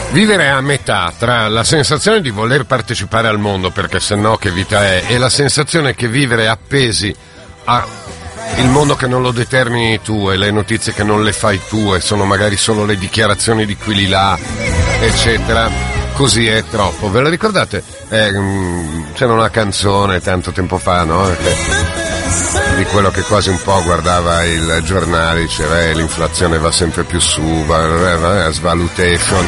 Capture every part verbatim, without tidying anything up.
Vivere a metà tra la sensazione di voler partecipare al mondo, perché sennò che vita è, e la sensazione che vivere appesi a il mondo che non lo determini tu e le notizie che non le fai tu e sono magari solo le dichiarazioni di quelli là, eccetera, così è troppo. Ve la ricordate? Eh, c'era una canzone tanto tempo fa, no? Che, di quello che quasi un po' guardava il giornale, diceva eh, l'inflazione va sempre più su, va, svalutation,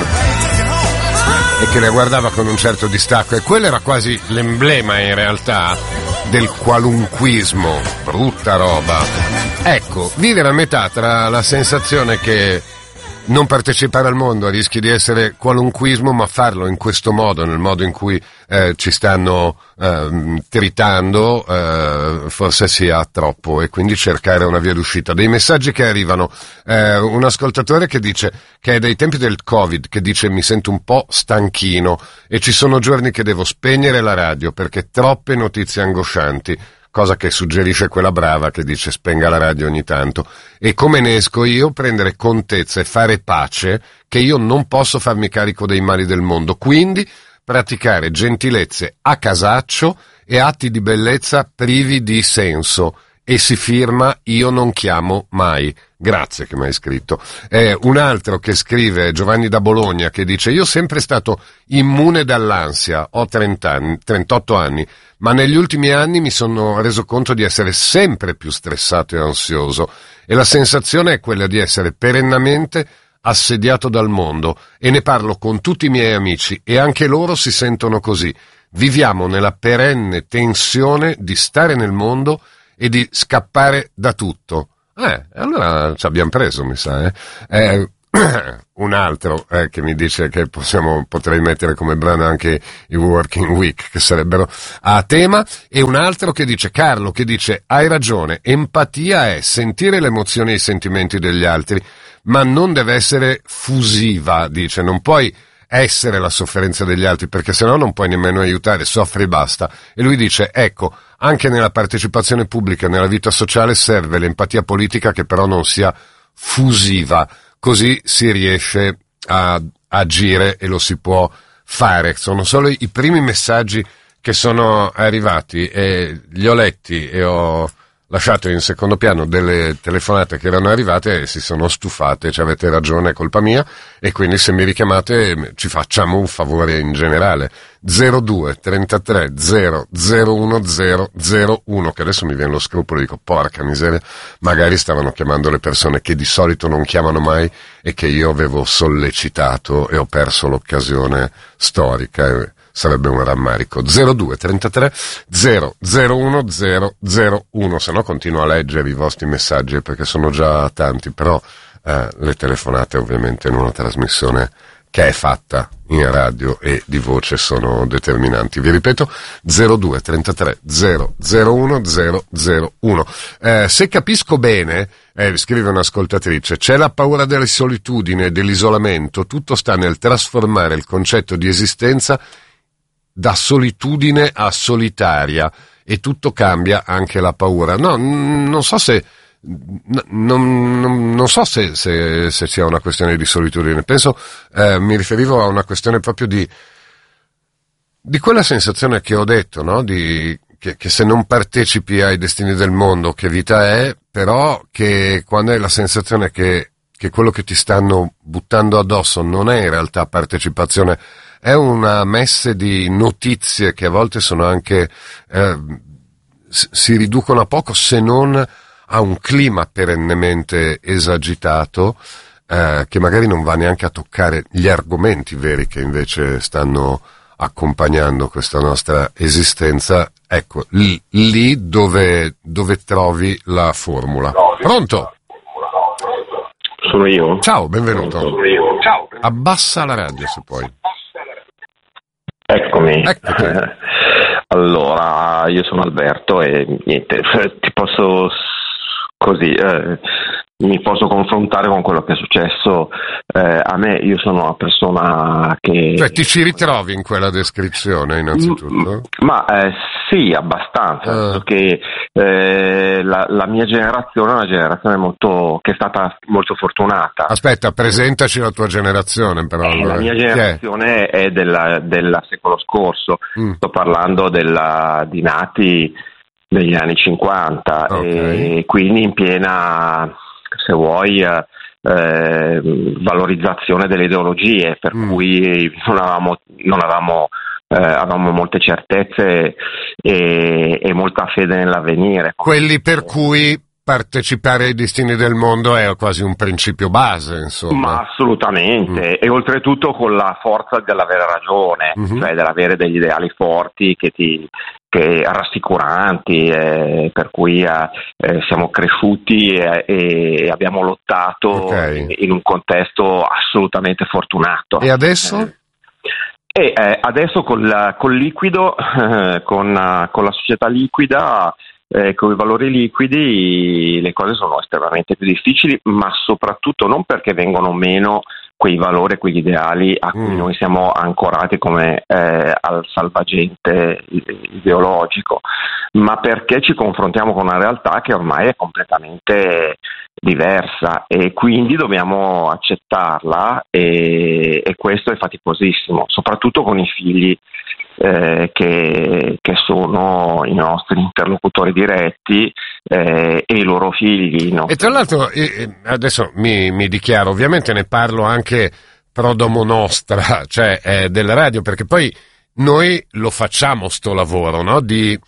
e che le guardava con un certo distacco, e quello era quasi l'emblema in realtà del qualunquismo, brutta roba. Ecco, vivere a metà tra la sensazione che non partecipare al mondo rischi di essere qualunquismo, ma farlo in questo modo, nel modo in cui eh, ci stanno eh, tritando, eh, forse sia troppo, e quindi cercare una via d'uscita. Dei messaggi che arrivano, eh, un ascoltatore che dice che è dai tempi del Covid, che dice mi sento un po' stanchino e ci sono giorni che devo spegnere la radio perché troppe notizie angoscianti. Cosa che suggerisce quella brava che dice spenga la radio ogni tanto. E come ne esco io? Prendere contezza e fare pace che io non posso farmi carico dei mali del mondo, quindi praticare gentilezze a casaccio e atti di bellezza privi di senso. E si firma io non chiamo mai. Grazie che mi hai scritto. Eh, un altro che scrive, Giovanni da Bologna, che dice io sempre stato immune dall'ansia, ho trenta anni, trentotto anni, ma negli ultimi anni mi sono reso conto di essere sempre più stressato e ansioso, e la sensazione è quella di essere perennemente assediato dal mondo, e ne parlo con tutti i miei amici e anche loro si sentono così. Viviamo nella perenne tensione di stare nel mondo e di scappare da tutto. Eh, allora ci abbiamo preso, mi sa, eh. eh un altro eh, che mi dice che possiamo, potrei mettere come brano anche i Working Week, che sarebbero a tema, e un altro che dice, Carlo, che dice, hai ragione, empatia è sentire le emozioni e i sentimenti degli altri, ma non deve essere fusiva, dice, non puoi essere la sofferenza degli altri, perché sennò non puoi nemmeno aiutare, soffri e basta. E lui dice, ecco, anche nella partecipazione pubblica, nella vita sociale serve l'empatia politica che però non sia fusiva, così si riesce a agire e lo si può fare. Sono solo i primi messaggi che sono arrivati e li ho letti e ho lasciato in secondo piano delle telefonate che erano arrivate e si sono stufate, cioè avete ragione, è colpa mia, e quindi se mi richiamate ci facciamo un favore in generale. zero due trentatré zero zero uno zero zero uno, che adesso mi viene lo scrupolo, dico porca miseria, magari stavano chiamando le persone che di solito non chiamano mai e che io avevo sollecitato e ho perso l'occasione storica. Sarebbe un rammarico. zero due trentatré zero zero uno zero zero uno, se no continuo a leggere i vostri messaggi perché sono già tanti, però eh, le telefonate ovviamente in una trasmissione che è fatta in radio e di voce sono determinanti. Vi ripeto, zero due trentatré zero zero uno zero zero uno. Eh, se capisco bene, eh, scrive un'ascoltatrice, c'è la paura della solitudine e dell'isolamento, tutto sta nel trasformare il concetto di esistenza da solitudine a solitaria, e tutto cambia, anche la paura. No, non so se non, non, non so se, se, se sia una questione di solitudine. Penso, eh, mi riferivo a una questione proprio di di quella sensazione che ho detto, no? Di che, che se non partecipi ai destini del mondo, che vita è, però che quando hai la sensazione che che quello che ti stanno buttando addosso non è in realtà partecipazione, è una messe di notizie che a volte sono anche eh, si riducono a poco, se non a un clima perennemente esagitato, eh, che magari non va neanche a toccare gli argomenti veri che invece stanno accompagnando questa nostra esistenza. Ecco, lì, lì dove, dove trovi la formula. Pronto? Sono io? Ciao, benvenuto. Sono io. Ciao. Abbassa la radio se puoi. Eccomi. Eccoti. Allora, io sono Alberto e niente, ti posso così, eh, mi posso confrontare con quello che è successo eh, a me. Io sono una persona che... Cioè ti ci ritrovi in quella descrizione innanzitutto? Ma eh, Sì, abbastanza, nel senso che eh, la, la mia generazione è una generazione molto che è stata molto fortunata. Aspetta, presentaci la tua generazione, però. Eh, la mia generazione è, è della, del secolo scorso, mm. sto parlando della, di nati negli anni cinquanta, okay. E quindi in piena, se vuoi, eh, eh, valorizzazione delle ideologie, per mm. cui non avevamo, non avevamo Eh, avevamo molte certezze e, e molta fede nell'avvenire. Quelli per cui partecipare ai destini del mondo è quasi un principio base, insomma. Ma assolutamente, mm. e oltretutto con la forza dell'avere ragione, mm-hmm. cioè dell'avere degli ideali forti che ti che rassicuranti, eh, per cui eh, siamo cresciuti e, e abbiamo lottato okay. in, in un contesto assolutamente fortunato. E adesso? Eh, E eh, adesso col, col liquido, eh, con, uh, con la società liquida, eh, con i valori liquidi, le cose sono estremamente più difficili, ma soprattutto non perché vengono meno quei valori, quegli ideali a cui mm. noi siamo ancorati come eh, al salvagente ideologico, ma perché ci confrontiamo con una realtà che ormai è completamente diversa e quindi dobbiamo accettarla e, e questo è faticosissimo, soprattutto con i figli eh, che, che sono i nostri interlocutori diretti eh, e i loro figli. No? E tra l'altro eh, adesso mi, mi dichiaro, ovviamente ne parlo anche pro domo nostra, cioè eh, della radio, perché poi noi lo facciamo sto lavoro, no? Di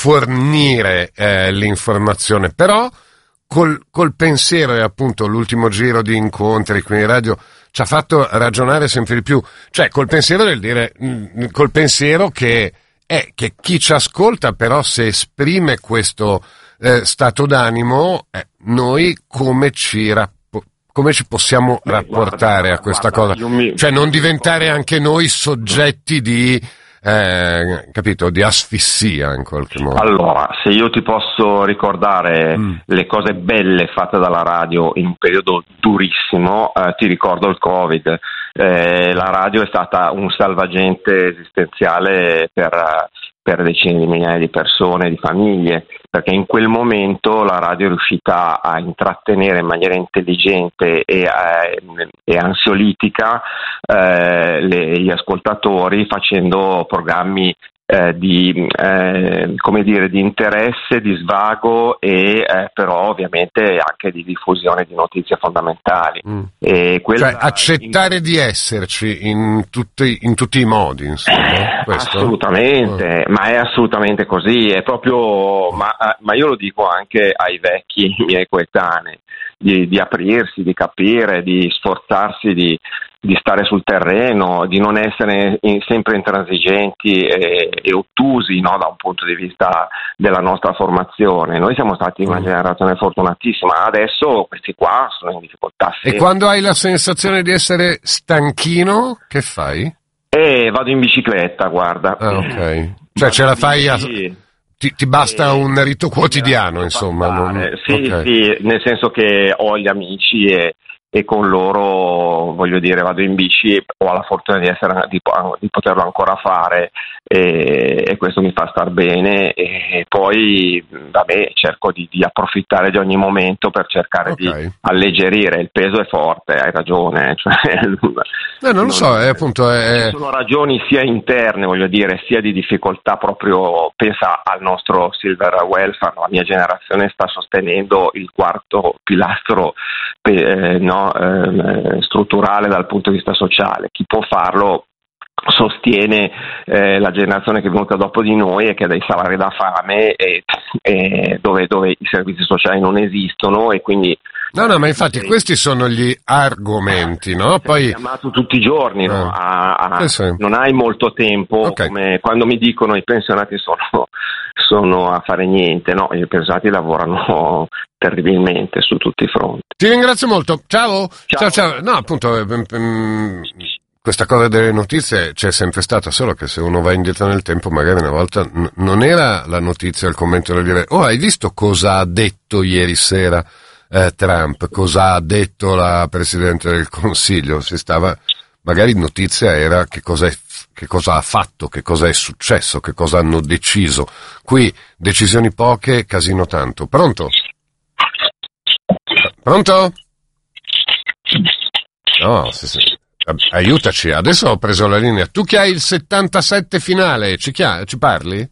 fornire eh, l'informazione, però Col, col pensiero, e appunto l'ultimo giro di incontri qui in radio ci ha fatto ragionare sempre di più, cioè col pensiero del dire, mh, col pensiero che è che chi ci ascolta però se esprime questo eh, stato d'animo, eh, noi come ci rappo- come ci possiamo Beh, rapportare guarda, a questa guarda, cosa, mi... cioè non diventare anche noi soggetti di Eh, capito, di asfissia in qualche modo. Allora, se io ti posso ricordare mm. le cose belle fatte dalla radio in un periodo durissimo, eh, ti ricordo il Covid. Eh, la radio è stata un salvagente esistenziale per, per decine di migliaia di persone, di famiglie, perché in quel momento la radio è riuscita a intrattenere in maniera intelligente e, eh, e ansiolitica eh, le, gli ascoltatori facendo programmi eh, di eh, come dire di interesse, di svago e eh, però ovviamente anche di diffusione di notizie fondamentali. Mm. E quella, cioè accettare in... di esserci in tutti, in tutti i modi, insomma. Questo? Assolutamente, mm. ma è assolutamente così, è proprio, ma, ma io lo dico anche ai vecchi miei coetanei, di, di aprirsi, di capire, di sforzarsi di di stare sul terreno, di non essere in, sempre intransigenti e, e ottusi, no, da un punto di vista della nostra formazione. Noi siamo stati una generazione fortunatissima, adesso questi qua sono in difficoltà. E quando hai la sensazione di essere stanchino, che fai? Eh, vado in bicicletta, guarda. Ah, ok. Cioè ce la fai a... Ti, ti basta un rito quotidiano, insomma. Non... Sì, okay. Sì, nel senso che ho gli amici e e con loro, voglio dire, vado in bici e ho la fortuna di, essere, di, di poterlo ancora fare e, e questo mi fa star bene e poi vabbè cerco di, di approfittare di ogni momento per cercare okay. di alleggerire. Il peso è forte, hai ragione, cioè, eh, non lo so, è appunto è... ci sono ragioni sia interne, voglio dire, sia di difficoltà proprio. Pensa al nostro silver welfare, la mia generazione sta sostenendo il quarto pilastro eh, no Eh, strutturale dal punto di vista sociale. Chi può farlo sostiene eh, la generazione che è venuta dopo di noi e che ha dei salari da fame e, e dove, dove i servizi sociali non esistono e quindi no no ma infatti questi sono gli argomenti, no? Poi chiamato tutti i giorni, no? no. A, a, eh sì. Non hai molto tempo, okay. Come quando mi dicono i pensionati sono, sono a fare niente, no? I pensionati lavorano terribilmente su tutti i fronti. Ti ringrazio molto, ciao ciao, ciao, ciao. No appunto ehm, ehm, questa cosa delle notizie c'è sempre stata, solo che se uno va indietro nel tempo magari una volta n- non era la notizia, il commento da dire oh hai visto cosa ha detto ieri sera eh, Trump, cosa ha detto la Presidente del Consiglio, si stava magari notizia era che cosa è, che cosa ha fatto, che cosa è successo, che cosa hanno deciso. Qui decisioni poche, casino tanto. Pronto? Pronto? No, se, se, aiutaci, adesso ho preso la linea. Tu che hai il settantasette finale, ci, chia- ci parli?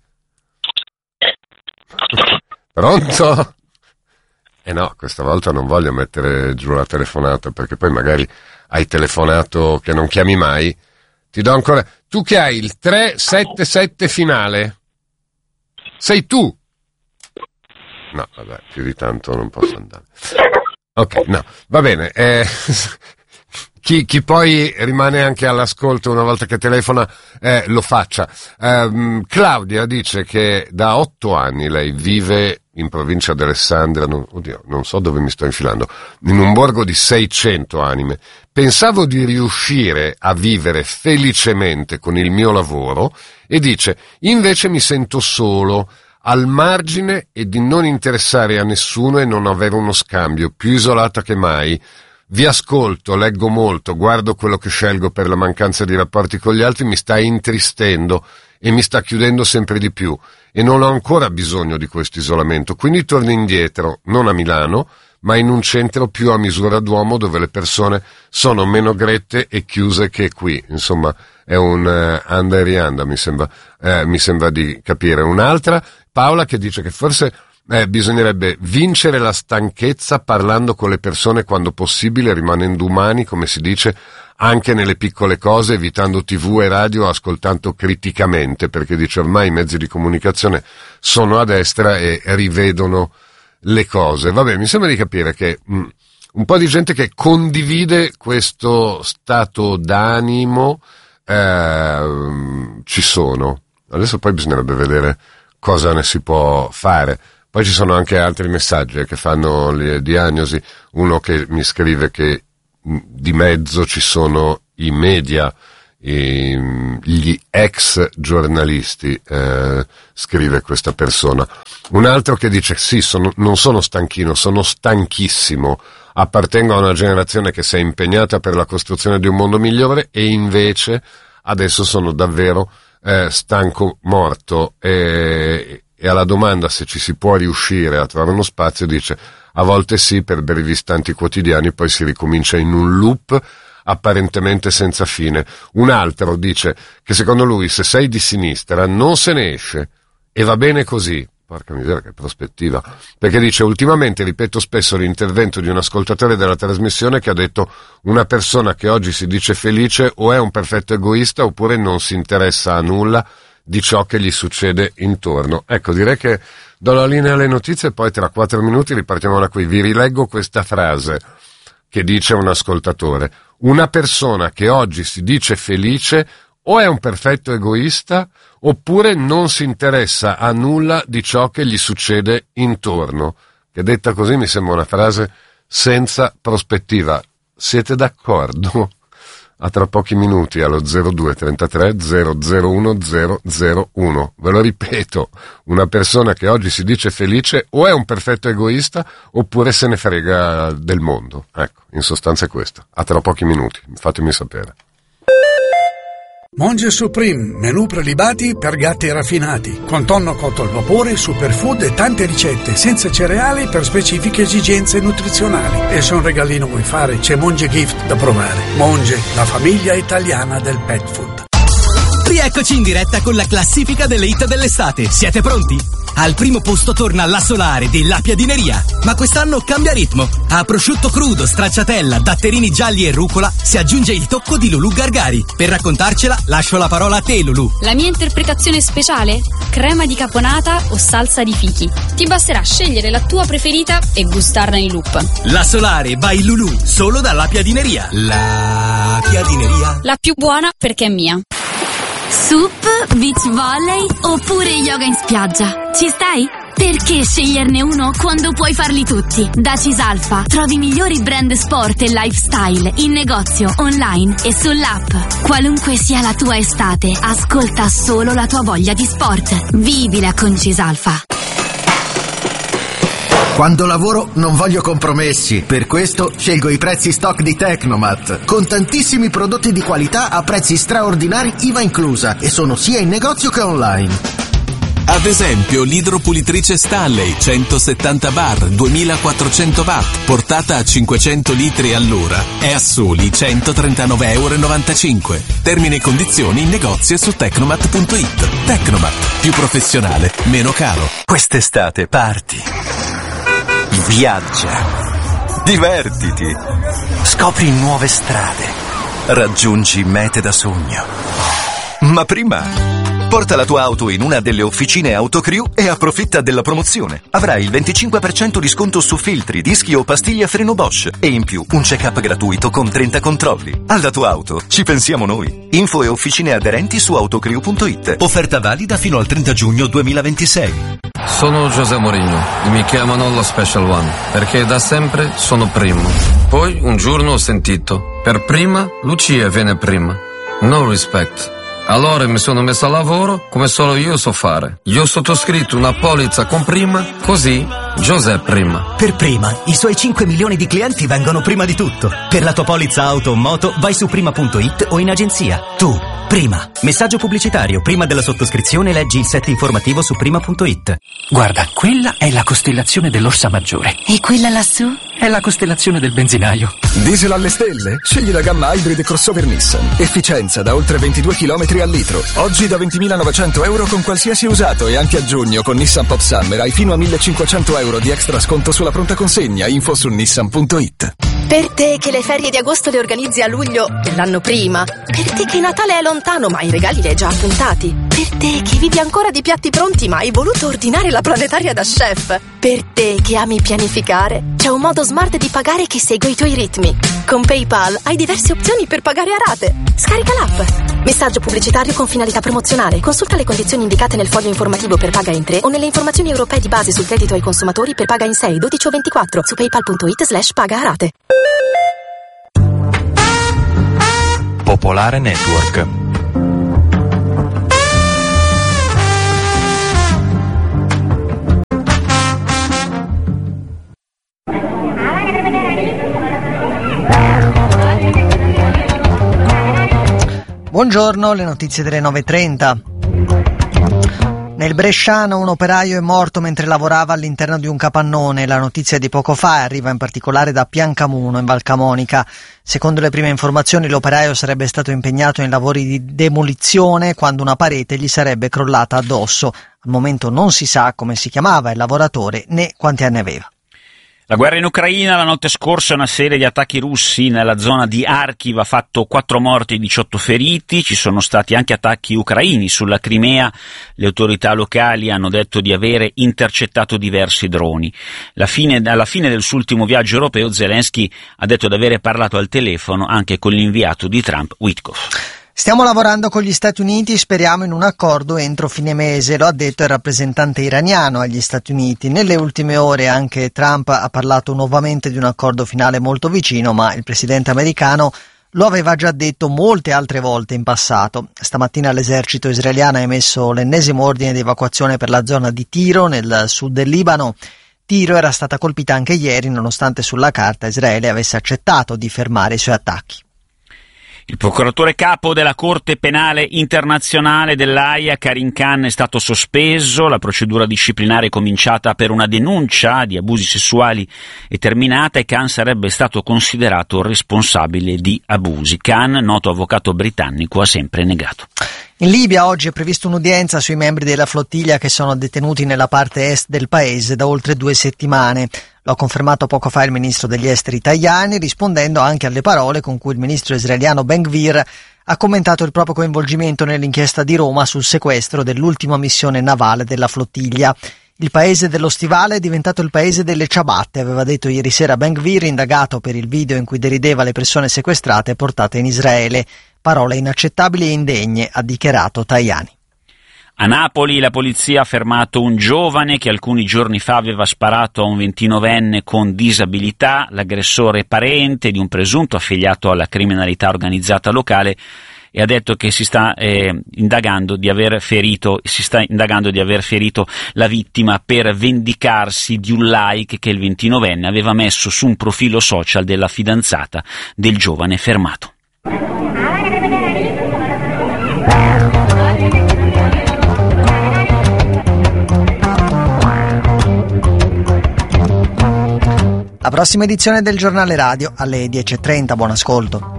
Pronto? Eh no, questa volta non voglio mettere giù la telefonata, perché poi magari hai telefonato che non chiami mai. Ti do ancora... Tu che hai il tre sette sette finale? Sei tu? No, vabbè, più di tanto non posso andare. Ok, no, va bene. Eh, chi, chi poi rimane anche all'ascolto una volta che telefona, eh, lo faccia. Eh, Claudia dice che da otto anni lei vive in provincia di Alessandria, non, oddio, non so dove mi sto infilando, in un borgo di seicento anime. Pensavo di riuscire a vivere felicemente con il mio lavoro e dice, invece mi sento solo, al margine e di non interessare a nessuno e non avere uno scambio, più isolata che mai. Vi ascolto, leggo molto, guardo quello che scelgo per la mancanza di rapporti con gli altri, mi sta intristendo e mi sta chiudendo sempre di più e non ho ancora bisogno di questo isolamento, quindi torno indietro, non a Milano, ma in un centro più a misura d'uomo dove le persone sono meno grette e chiuse che qui. Insomma, è un uh, anda e rianda, mi sembra, eh, mi sembra di capire. Un'altra, Paola, che dice che forse eh, bisognerebbe vincere la stanchezza parlando con le persone quando possibile, rimanendo umani, come si dice, anche nelle piccole cose, evitando tivù e radio, ascoltando criticamente, perché dice ormai i mezzi di comunicazione sono a destra e rivedono le cose. Vabbè, mi sembra di capire che mh, un po' di gente che condivide questo stato d'animo eh, ci sono. Adesso poi bisognerebbe vedere cosa ne si può fare. Poi ci sono anche altri messaggi che fanno le diagnosi. Uno che mi scrive che di mezzo ci sono i media, i, gli ex giornalisti, eh, scrive questa persona. Un altro che dice sì, sono, non sono stanchino, sono stanchissimo, appartengo a una generazione che si è impegnata per la costruzione di un mondo migliore e invece adesso sono davvero eh, stanco morto. E, e alla domanda se ci si può riuscire a trovare uno spazio dice a volte sì, per brevi istanti quotidiani, poi si ricomincia in un loop apparentemente senza fine. Un altro dice che secondo lui se sei di sinistra non se ne esce e va bene così. Porca miseria, che prospettiva. Perché dice ultimamente ripeto spesso l'intervento di un ascoltatore della trasmissione che ha detto una persona che oggi si dice felice o è un perfetto egoista oppure non si interessa a nulla di ciò che gli succede intorno. Ecco, direi che do la linea alle notizie e poi tra quattro minuti ripartiamo da qui. Vi rileggo questa frase che dice un ascoltatore. Una persona che oggi si dice felice o è un perfetto egoista oppure non si interessa a nulla di ciò che gli succede intorno. Che detta così mi sembra una frase senza prospettiva. Siete d'accordo? A tra pochi minuti allo zero due trentatré zero zero uno zero zero uno. Ve lo ripeto, una persona che oggi si dice felice o è un perfetto egoista oppure se ne frega del mondo. Ecco, in sostanza è questo. A tra pochi minuti, fatemi sapere. Monge Supreme, menù prelibati per gatti raffinati, con tonno cotto al vapore, superfood e tante ricette, senza cereali per specifiche esigenze nutrizionali. E se un regalino vuoi fare, c'è Monge Gift da provare. Monge, la famiglia italiana del pet food. Rieccoci in diretta con la classifica delle hit dell'estate. Siete pronti? Al primo posto torna La Solare della Piadineria, ma quest'anno cambia ritmo. A prosciutto crudo, stracciatella, datterini gialli e rucola si aggiunge il tocco di Lulù Gargari. Per raccontarcela lascio la parola a te, Lulù. La mia interpretazione speciale? Crema di caponata o salsa di fichi. Ti basterà scegliere la tua preferita e gustarla in loop. La Solare by Lulù, solo dalla Piadineria. La Piadineria. La più buona perché è mia. Sup, beach volley oppure yoga in spiaggia? Ci stai? Perché sceglierne uno quando puoi farli tutti? Da Cisalfa trovi i migliori brand sport e lifestyle in negozio, online e sull'app. Qualunque sia la tua estate, ascolta solo la tua voglia di sport. Vivila con Cisalfa. Quando lavoro non voglio compromessi, per questo scelgo i prezzi stock di Tecnomat, con tantissimi prodotti di qualità a prezzi straordinari I V A inclusa, e sono sia in negozio che online. Ad esempio l'idropulitrice Stanley centosettanta bar duemilaquattrocento watt portata a cinquecento litri all'ora è a soli centotrentanove virgola novantacinque euro. Termini e condizioni in negozio e su tecnomat punto it. Tecnomat, più professionale, meno caro. Quest'estate parti, viaggia, divertiti, scopri nuove strade, raggiungi mete da sogno. Ma prima porta la tua auto in una delle officine Autocrew e approfitta della promozione. Avrai il venticinque per cento di sconto su filtri, dischi o pastiglie a freno Bosch e in più un check-up gratuito con trenta controlli. Alla tua auto ci pensiamo noi. Info e officine aderenti su autocrew punto it. Offerta valida fino al trenta giugno duemilaventisei. Sono José Mourinho e mi chiamano lo Special One perché da sempre sono primo. Poi un giorno ho sentito: per prima Lucia viene prima. No respect. Allora mi sono messo a lavoro come solo io so fare. Io ho sottoscritto una polizza con prima, così José prima. Per prima, i suoi cinque milioni di clienti vengono prima di tutto. Per la tua polizza auto o moto vai su prima punto it o in agenzia. Tu, prima. Messaggio pubblicitario. Prima della sottoscrizione leggi il set informativo su prima punto it. Guarda, quella è la costellazione dell'Orsa Maggiore. E quella lassù? È la costellazione del benzinaio. Diesel alle stelle? Scegli la gamma Hybrid crossover Nissan. Efficienza da oltre ventidue chilometri al litro. Oggi da ventimilanovecento euro con qualsiasi usato, e anche a giugno con Nissan Pop Summer hai fino a millecinquecento euro di extra sconto sulla pronta consegna. Info su nissan punto it. Per te che le ferie di agosto le organizzi a luglio l'anno prima. Per te che Natale è lontano ma i regali li hai già appuntati. Per te che vivi ancora di piatti pronti ma hai voluto ordinare la planetaria da chef. Per te che ami pianificare, c'è un modo smart di pagare che segue i tuoi ritmi. Con PayPal hai diverse opzioni per pagare a rate. Scarica l'app. Messaggio pubblicitario con finalità promozionale. Consulta le condizioni indicate nel foglio informativo per paga in tre o nelle informazioni europee di base sul credito ai consumatori per paga in sei, dodici o ventiquattro su paypal punto it slash paga a rate. Popolare Network. Buongiorno, le notizie delle nove e trenta. Nel Bresciano un operaio è morto mentre lavorava all'interno di un capannone. La notizia di poco fa arriva in particolare da Piancamuno, in Val Camonica. Secondo le prime informazioni l'operaio sarebbe stato impegnato in lavori di demolizione quando una parete gli sarebbe crollata addosso. Al momento non si sa come si chiamava il lavoratore né quanti anni aveva. La guerra in Ucraina, la notte scorsa una serie di attacchi russi nella zona di Kharkiv ha fatto quattro morti e diciotto feriti, ci sono stati anche attacchi ucraini sulla Crimea, le autorità locali hanno detto di avere intercettato diversi droni. La fine, alla fine del suo ultimo viaggio europeo Zelensky ha detto di avere parlato al telefono anche con l'inviato di Trump, Witkoff. Stiamo lavorando con gli Stati Uniti, speriamo in un accordo entro fine mese, lo ha detto il rappresentante iraniano agli Stati Uniti. Nelle ultime ore anche Trump ha parlato nuovamente di un accordo finale molto vicino, ma il presidente americano lo aveva già detto molte altre volte in passato. Stamattina l'esercito israeliano ha emesso l'ennesimo ordine di evacuazione per la zona di Tiro, nel sud del Libano. Tiro era stata colpita anche ieri, nonostante sulla carta Israele avesse accettato di fermare i suoi attacchi. Il procuratore capo della Corte Penale Internazionale dell'Aia, Karim Khan, è stato sospeso. La procedura disciplinare è cominciata per una denuncia di abusi sessuali è terminata e Khan sarebbe stato considerato responsabile di abusi. Khan, noto avvocato britannico, ha sempre negato. In Libia oggi è prevista un'udienza sui membri della flottiglia che sono detenuti nella parte est del paese da oltre due settimane. Lo ha confermato poco fa il ministro degli esteri Tajani, rispondendo anche alle parole con cui il ministro israeliano Ben Gvir ha commentato il proprio coinvolgimento nell'inchiesta di Roma sul sequestro dell'ultima missione navale della flottiglia. Il paese dello stivale è diventato il paese delle ciabatte, aveva detto ieri sera Ben Gvir, indagato per il video in cui derideva le persone sequestrate e portate in Israele. Parole inaccettabili e indegne, ha dichiarato Tajani. A Napoli la polizia ha fermato un giovane che alcuni giorni fa aveva sparato a un ventinovenne con disabilità. L'aggressore è parente di un presunto affiliato alla criminalità organizzata locale e ha detto che si sta eh, indagando di aver ferito, si sta indagando di aver ferito la vittima per vendicarsi di un like che il ventinovenne aveva messo su un profilo social della fidanzata del giovane fermato. La prossima edizione del giornale radio alle dieci e trenta, buon ascolto.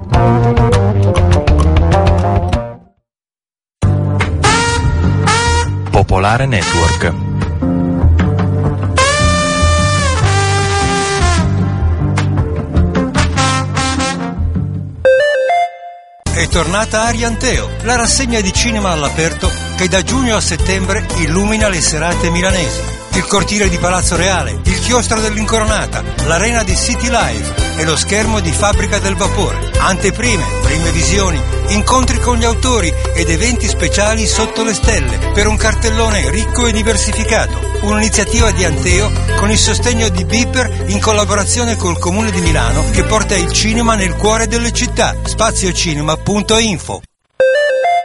Popolare Network. È tornata Arianteo, la rassegna di cinema all'aperto che da giugno a settembre illumina le serate milanesi. Il cortile di Palazzo Reale, il chiostro dell'Incoronata, l'arena di City Live e lo schermo di Fabbrica del Vapore. Anteprime, prime visioni, incontri con gli autori ed eventi speciali sotto le stelle per un cartellone ricco e diversificato. Un'iniziativa di Anteo con il sostegno di Beeper in collaborazione col Comune di Milano che porta il cinema nel cuore delle città. spaziocinema punto info.